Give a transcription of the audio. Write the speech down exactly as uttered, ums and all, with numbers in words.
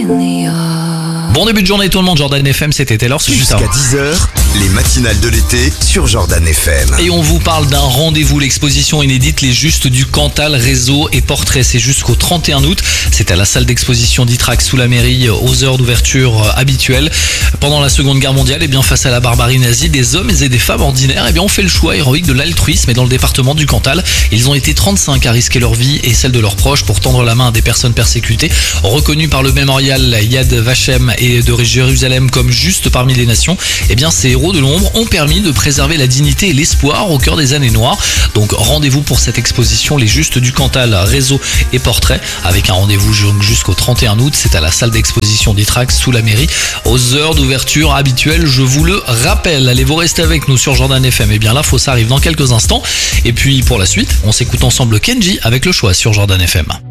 Bon début de journée tout le monde, Jordan F M, c'était Taylor Swift. Jusqu'à dix heures, les matinales de l'été sur Jordan F M. Et on vous parle d'un rendez-vous, l'exposition inédite Les Justes du Cantal, réseau et portrait. C'est jusqu'au trente et un août. C'est à la salle d'exposition d'Ytrac sous la mairie aux heures d'ouverture habituelles. Pendant la Seconde Guerre mondiale, et bien face à la barbarie nazie, des hommes et des femmes ordinaires, et bien ont fait le choix héroïque de l'altruisme. Et dans le département du Cantal, ils ont été trente-cinq à risquer leur vie et celle de leurs proches pour tendre la main à des personnes persécutées, reconnues par le mémorial Yad Vashem et de Jérusalem comme justes parmi les nations. Et bien ces héros de l'ombre ont permis de préserver la dignité et l'espoir au cœur des années noires. Donc rendez-vous pour cette exposition Les Justes du Cantal, réseau et portrait, avec un rendez-vous jusqu'au trente et un août. C'est à la salle d'exposition d'Ytrac sous la mairie aux heures d'ouverture habituelles, je vous le rappelle. Allez, vous restez avec nous sur Jordan F M. Et bien l'info, ça arrive dans quelques instants. Et puis pour la suite, on s'écoute ensemble Kenji avec Le Choix sur Jordan F M.